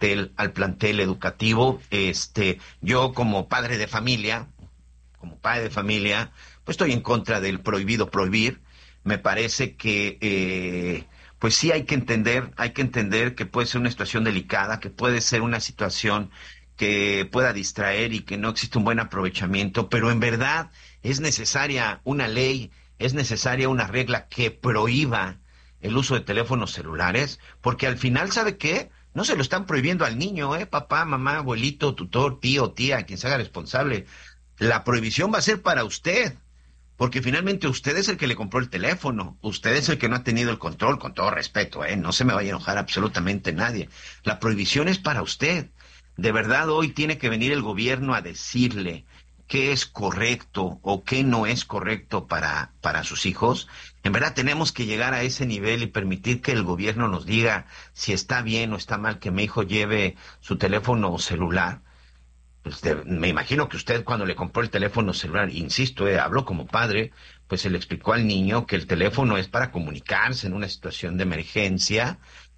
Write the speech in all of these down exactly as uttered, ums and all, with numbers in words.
plantel, al plantel educativo. Este, yo como padre de familia, como padre de familia, pues estoy en contra del prohibido prohibir. Me parece que, eh, pues sí hay que entender, hay que entender que puede ser una situación delicada, que puede ser una situación que pueda distraer y que no existe un buen aprovechamiento, pero en verdad es necesaria una ley, es necesaria una regla que prohíba el uso de teléfonos celulares, porque al final, ¿sabe qué? No se lo están prohibiendo al niño, ¿eh? Papá, mamá, abuelito, tutor, tío, tía, quien se haga responsable. La prohibición va a ser para usted, porque finalmente usted es el que le compró el teléfono, usted es el que no ha tenido el control, con todo respeto, ¿eh? No se me vaya a enojar absolutamente nadie. La prohibición es para usted. De verdad, hoy tiene que venir el gobierno a decirle qué es correcto o qué no es correcto para, para sus hijos. En verdad tenemos que llegar a ese nivel y permitir que el gobierno nos diga si está bien o está mal que mi hijo lleve su teléfono celular. Pues de, me imagino que usted cuando le compró el teléfono celular, insisto, eh, habló como padre, pues se le explicó al niño que el teléfono es para comunicarse en una situación de emergencia,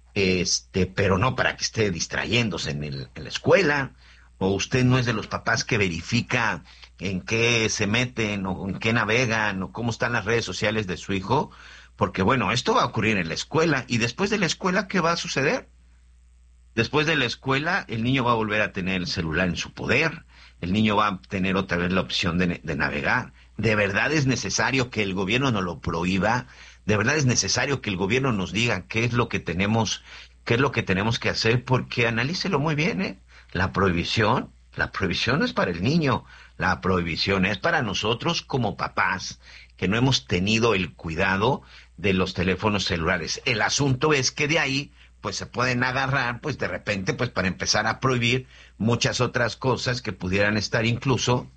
este, pero no para que esté distrayéndose en, el, en la escuela. O usted no es de los papás que verifica en qué se meten o en qué navegan o cómo están las redes sociales de su hijo, porque bueno, esto va a ocurrir en la escuela y después de la escuela, ¿qué va a suceder? Después de la escuela, el niño va a volver a tener el celular en su poder, el niño va a tener otra vez la opción de, de navegar. ¿De verdad es necesario que el gobierno nos lo prohíba? ¿De verdad es necesario que el gobierno nos diga qué es lo que tenemos, qué es lo que tenemos que hacer? Porque analícelo muy bien, ¿eh? La prohibición, la prohibición no es para el niño, la prohibición es para nosotros como papás, que no hemos tenido el cuidado de los teléfonos celulares. El asunto es que de ahí pues se pueden agarrar, pues de repente, pues para empezar a prohibir muchas otras cosas que pudieran estar incluso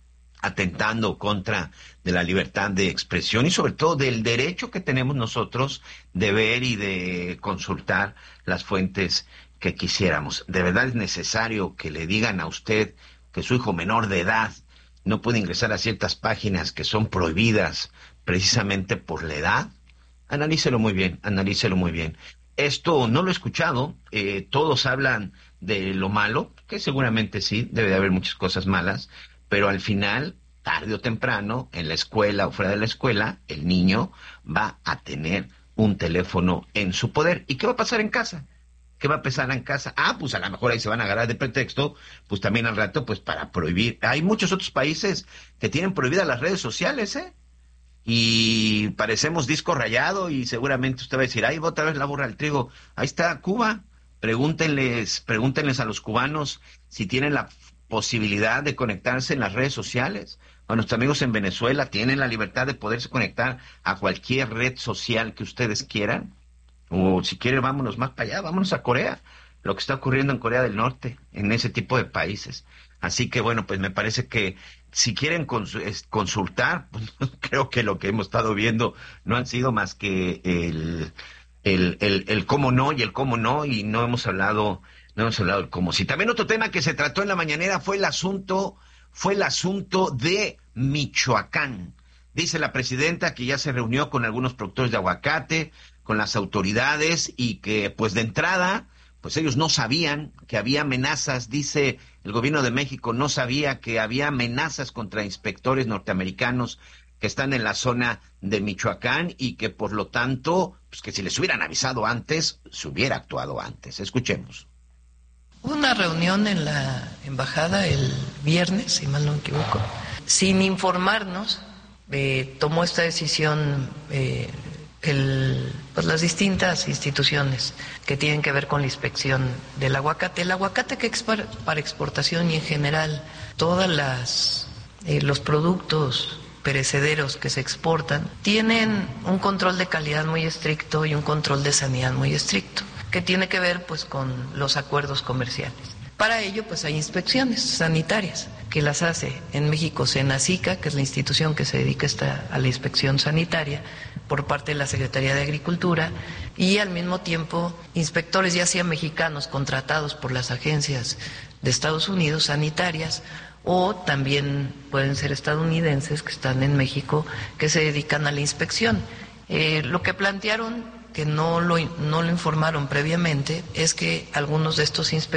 atentando contra de la libertad de expresión y sobre todo del derecho que tenemos nosotros de ver y de consultar las fuentes que quisiéramos. ¿De verdad es necesario que le digan a usted que su hijo menor de edad no puede ingresar a ciertas páginas que son prohibidas precisamente por la edad? Analícelo muy bien, analícelo muy bien. Esto no lo he escuchado, eh, todos hablan de lo malo, que seguramente sí, debe de haber muchas cosas malas, pero al final, tarde o temprano, en la escuela o fuera de la escuela, el niño va a tener un teléfono en su poder. ¿Y qué va a pasar en casa? ¿Qué va a pasar en casa? Ah, pues a lo mejor ahí se van a agarrar de pretexto, pues también al rato, pues para prohibir. Hay muchos otros países que tienen prohibidas las redes sociales, ¿eh? Y parecemos disco rayado y seguramente usted va a decir, ay, otra vez la burra al trigo. Ahí está Cuba. Pregúntenles, pregúntenles a los cubanos si tienen la posibilidad de conectarse en las redes sociales. A nuestros amigos en Venezuela tienen la libertad de poderse conectar a cualquier red social que ustedes quieran. O si quieren, vámonos más para allá, vámonos a Corea. Lo que está ocurriendo en Corea del Norte, en ese tipo de países. Así que bueno, pues me parece que si quieren cons- consultar, pues, creo que lo que hemos estado viendo no han sido más que el, el, el, el cómo no y el cómo no, y no hemos hablado, no hemos hablado del cómo sí. También otro tema que se trató en la mañanera fue el asunto, fue el asunto de Michoacán. Dice la presidenta que ya se reunió con algunos productores de aguacate, con las autoridades, y que pues de entrada, pues ellos no sabían que había amenazas. Dice el gobierno de México no sabía que había amenazas contra inspectores norteamericanos que están en la zona de Michoacán y que por lo tanto, pues que si les hubieran avisado antes, se hubiera actuado antes. Escuchemos. Hubo una reunión en la embajada el viernes, si mal no me equivoco, sin informarnos, eh, tomó esta decisión eh, el, pues las distintas instituciones que tienen que ver con la inspección del aguacate. El aguacate que es para, para exportación y en general todas las eh, los productos perecederos que se exportan tienen un control de calidad muy estricto y un control de sanidad muy estricto, que tiene que ver pues con los acuerdos comerciales. Para ello pues hay inspecciones sanitarias que las hace en México Senacica, que es la institución que se dedica esta, a la inspección sanitaria por parte de la Secretaría de Agricultura, y al mismo tiempo inspectores ya sea mexicanos contratados por las agencias de Estados Unidos sanitarias, o también pueden ser estadounidenses que están en México que se dedican a la inspección. Eh, lo que plantearon, que no lo, no lo informaron previamente, es que algunos de estos inspectores